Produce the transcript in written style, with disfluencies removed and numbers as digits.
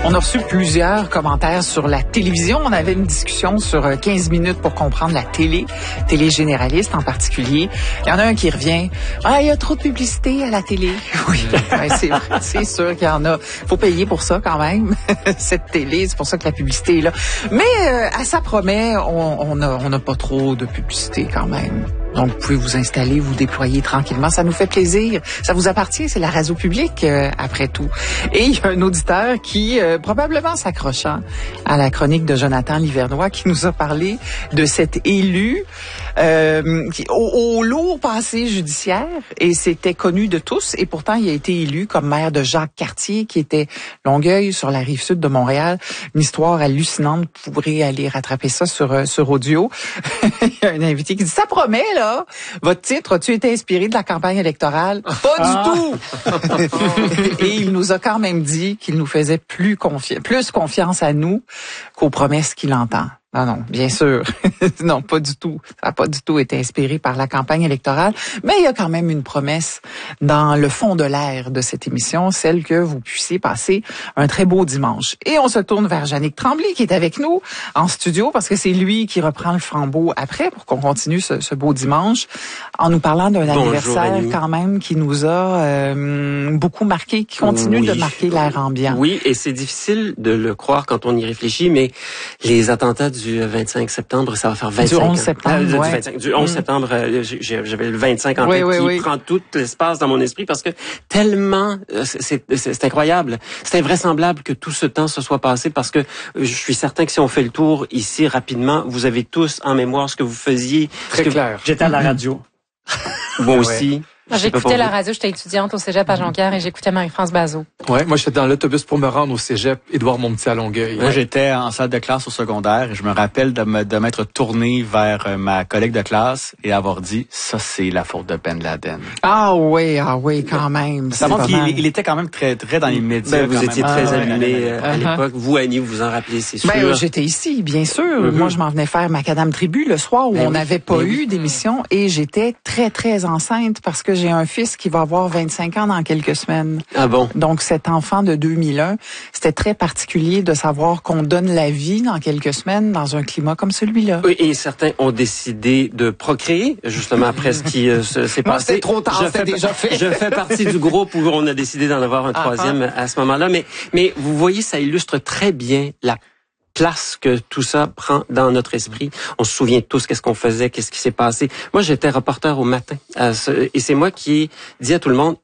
On a reçu plusieurs commentaires sur la télévision. On avait une discussion sur 15 minutes pour comprendre la télé généraliste en particulier. Il y en a un qui revient. Ah, il y a trop de publicité à la télé. Oui, c'est vrai, c'est sûr qu'il y en a. Faut payer pour ça quand même, cette télé. C'est pour ça que la publicité est là. Mais à ça promet, on n'a pas trop de publicité quand même. Donc, vous pouvez vous installer, vous déployer tranquillement. Ça nous fait plaisir. Ça vous appartient, c'est la radio publique, après tout. Et il y a un auditeur qui, probablement s'accrochant à la chronique de Jonathan Livernois, qui nous a parlé de cet élu au lourd passé judiciaire. Et c'était connu de tous. Et pourtant, il a été élu comme maire de Jacques-Cartier, qui était Longueuil, sur la rive sud de Montréal. Une histoire hallucinante. Vous pourrez aller rattraper ça sur audio. Il y a un invité qui dit, ça promet, là. Votre titre, as-tu été inspiré de la campagne électorale? Pas du tout! Et il nous a quand même dit qu'il nous faisait plus confiance à nous qu'aux promesses qu'il entend. Non, bien sûr. Non, pas du tout. Ça n'a pas du tout été inspiré par la campagne électorale. Mais il y a quand même une promesse dans le fond de l'air de cette émission, celle que vous puissiez passer un très beau dimanche. Et on se tourne vers Yannick Tremblay qui est avec nous en studio parce que c'est lui qui reprend le flambeau après pour qu'on continue ce beau dimanche en nous parlant d'un anniversaire quand même qui nous a beaucoup marqué, qui continue de marquer l'air ambiant. Oui, et c'est difficile de le croire quand on y réfléchit, mais les attentats du 25 septembre, ça va faire 25 ans. Du 11 septembre, du 11 septembre, j'avais le 25 en tête qui prend tout l'espace dans mon esprit parce que tellement, c'est incroyable. C'est invraisemblable que tout ce temps se soit passé parce que je suis certain que si on fait le tour ici rapidement, vous avez tous en mémoire ce que vous faisiez. Très clair. J'étais à la radio. Moi aussi. Moi, j'écoutais la radio, j'étais étudiante au cégep à Jonquière et j'écoutais Marie-France Bazot. Ouais, moi j'étais dans l'autobus pour me rendre au cégep Édouard-Montpetit à Longueuil. Moi j'étais en salle de classe au secondaire et je me rappelle de m'être tourné vers ma collègue de classe et avoir dit ça c'est la faute de Ben Laden. Ah oui, quand même. Ça montre qu'il était quand même très très dans les médias. Vous étiez très allumé à l'époque. Vous Annie, vous vous en rappelez, c'est sûr. J'étais ici, bien sûr. Moi je m'en venais faire Macadam Tribu le soir où on n'avait pas eu d'émission et j'étais très très enceinte parce que j'ai un fils qui va avoir 25 ans dans quelques semaines. Ah bon? Donc, cet enfant de 2001, c'était très particulier de savoir qu'on donne la vie dans quelques semaines dans un climat comme celui-là. Oui, et certains ont décidé de procréer, justement, après ce qui s'est passé. C'était trop tard, c'était déjà fait. Je fais partie du groupe où on a décidé d'en avoir un troisième à ce moment-là. Mais vous voyez, ça illustre très bien la place que tout ça prend dans notre esprit. On se souvient tous qu'est-ce qu'on faisait, qu'est-ce qui s'est passé. Moi, j'étais reporter au matin et c'est moi qui ai dit à tout le monde,